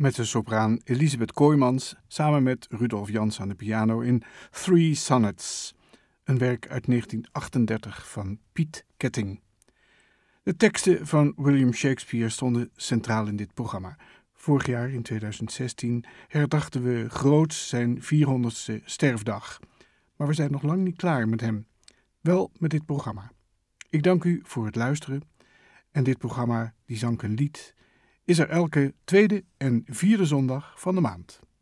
met de sopraan Elisabeth Kooijmans samen met Rudolf Jans aan de piano in Three Sonnets, een werk uit 1938 van Piet Ketting. De teksten van William Shakespeare stonden centraal in dit programma. Vorig jaar, in 2016, herdachten we groots zijn 400ste sterfdag. Maar we zijn nog lang niet klaar met hem. Wel met dit programma. Ik dank u voor het luisteren. En dit programma, Die Zank een Lied, is er elke tweede en vierde zondag van de maand.